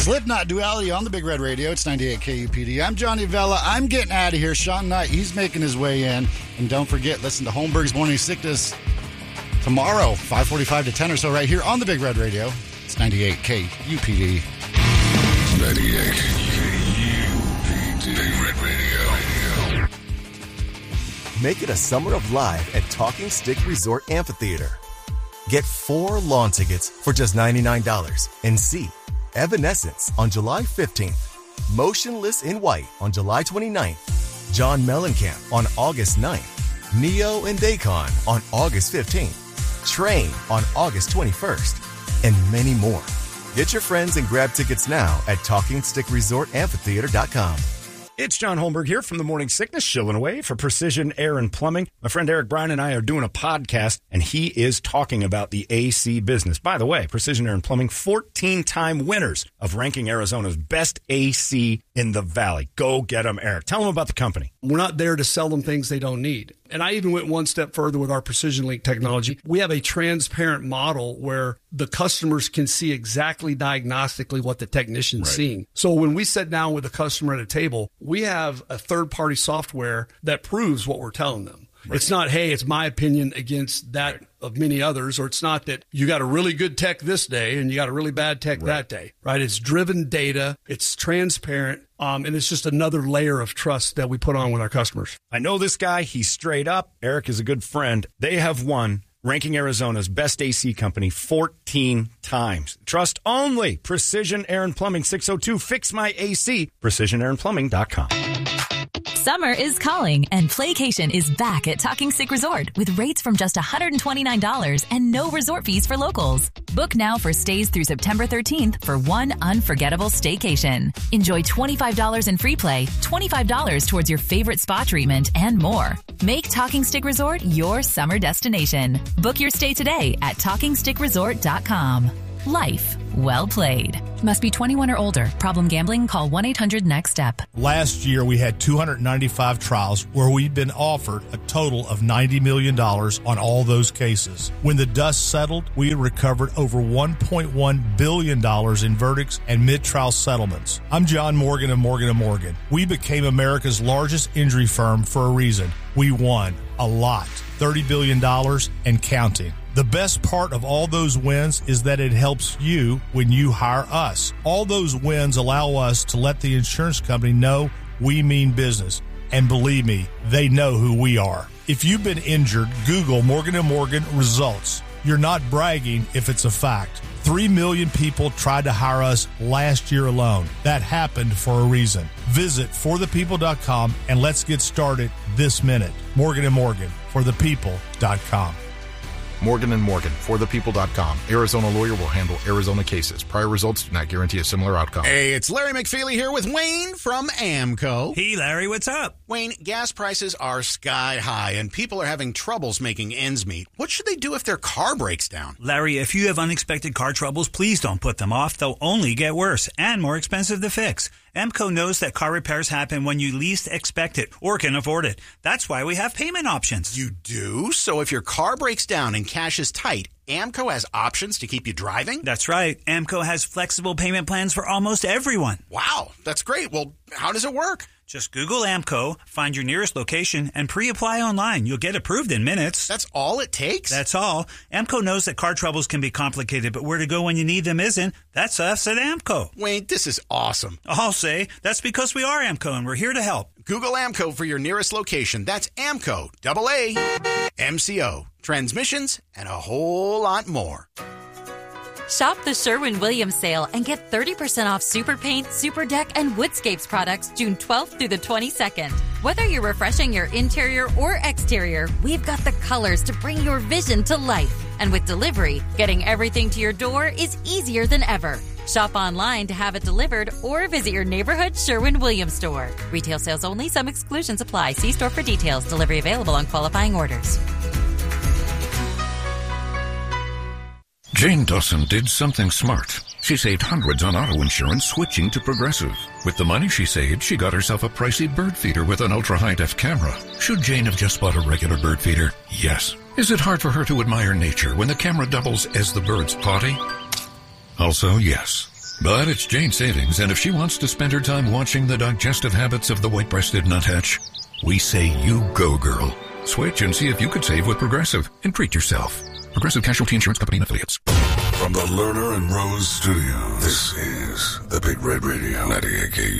Slipknot Duality on the Big Red Radio. It's 98 KUPD. I'm Johnny Vella. I'm getting out of here. Sean Knight, he's making his way in. And don't forget, listen to Holmberg's Morning Sickness tomorrow, 5:45 to 10 or so, right here on the Big Red Radio. It's 98 KUPD. 98 KUPD. Big Red Radio. Make it a summer of live at Talking Stick Resort Amphitheater. Get 4 lawn tickets for just $99 and see Evanescence on July 15th, Motionless in White on July 29th, John Mellencamp on August 9th, Neo and Dacon on August 15th, Train on August 21st, and many more. Get your friends and grab tickets now at TalkingStickResortAmphitheater.com. It's John Holmberg here from the Morning Sickness, shilling away for Precision Air and Plumbing. My friend Eric Bryan and I are doing a podcast, and he is talking about the AC business. By the way, Precision Air and Plumbing, 14-time winners of ranking Arizona's best AC in the Valley. Go get them, Eric. Tell them about the company. We're not there to sell them things they don't need. And I even went one step further with our Precision Link technology. We have a transparent model where the customers can see exactly diagnostically what the technician's seeing. So when we sit down with a customer at a table, we have a third-party software that proves what we're telling them. Right. It's not, hey, it's my opinion against that of many others, or it's not that you got a really good tech this day and you got a really bad tech that day, right? It's driven data, it's transparent, and it's just another layer of trust that we put on with our customers. I know this guy. He's straight up. Eric is a good friend. They have won ranking Arizona's best AC company 14 times. Trust only Precision Air and Plumbing, 602-FIX-MY-AC, PrecisionAirandPlumbing.com. Summer is calling, and Playcation is back at Talking Stick Resort with rates from just $129 and no resort fees for locals. Book now for stays through September 13th for one unforgettable staycation. Enjoy $25 in free play, $25 towards your favorite spa treatment, and more. Make Talking Stick Resort your summer destination. Book your stay today at TalkingStickResort.com. Life well played. Must be 21 or older. Problem gambling? Call 1-800-NEXT-STEP. Last year, we had 295 trials where we'd been offered a total of $90 million on all those cases. When the dust settled, we had recovered over $1.1 billion in verdicts and mid-trial settlements. I'm John Morgan of Morgan & Morgan. We became America's largest injury firm for a reason. We won a lot, $30 billion and counting. The best part of all those wins is that it helps you when you hire us. All those wins allow us to let the insurance company know we mean business. And believe me, they know who we are. If you've been injured, Google Morgan & Morgan results. You're not bragging if it's a fact. 3 million people tried to hire us last year alone. That happened for a reason. Visit forthepeople.com and let's get started this minute. Morgan & Morgan, forthepeople.com. Morgan & Morgan, forthepeople.com. Arizona lawyer will handle Arizona cases. Prior results do not guarantee a similar outcome. Hey, it's Larry McFeely here with Wayne from AMCO. Hey, Larry, what's up? Wayne, gas prices are sky high, and people are having troubles making ends meet. What should they do if their car breaks down? Larry, if you have unexpected car troubles, please don't put them off. They'll only get worse and more expensive to fix. AMCO knows that car repairs happen when you least expect it or can afford it. That's why we have payment options. You do? So if your car breaks down and cash is tight, AMCO has options to keep you driving? That's right. AMCO has flexible payment plans for almost everyone. Wow, that's great. Well, how does it work? Just Google AMCO, find your nearest location, and pre-apply online. You'll get approved in minutes. That's all it takes? That's all. AMCO knows that car troubles can be complicated, but where to go when you need them isn't. That's us at AMCO. Wayne, this is awesome. I'll say that's because we are AMCO, and we're here to help. Google AMCO for your nearest location. That's AMCO, AAMCO. Transmissions and a whole lot more. Shop the Sherwin-Williams sale and get 30% off Super Paint, Super Deck, and Woodscapes products June 12th through the 22nd. Whether you're refreshing your interior or exterior, we've got the colors to bring your vision to life. And with delivery, getting everything to your door is easier than ever. Shop online to have it delivered or visit your neighborhood Sherwin-Williams store. Retail sales only. Some exclusions apply. See store for details. Delivery available on qualifying orders. Jane Dawson did something smart. She saved hundreds on auto insurance switching to Progressive. With the money she saved, she got herself a pricey bird feeder with an ultra-high-def camera. Should Jane have just bought a regular bird feeder? Yes. Is it hard for her to admire nature when the camera doubles as the bird's potty? Also, yes. But it's Jane Savings, and if she wants to spend her time watching the digestive habits of the white-breasted nuthatch, we say you go, girl. Switch and see if you could save with Progressive and treat yourself. Progressive Casualty Insurance Company and Affiliates. From the Lerner and Rose Studio, this is the Big Red Radio 98